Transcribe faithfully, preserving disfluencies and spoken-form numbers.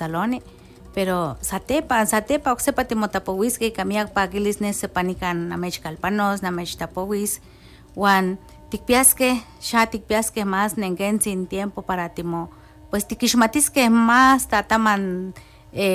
tzaloni, pero satepa, satepa oksepa timotapowiskej ika miak pakilis nesepa nikan namechkalpanos, namechtapowis, wan tikpiaskej, xa tikpiaskej más nenkentzin tiempo para timo, pues tikixmatiskej más tataman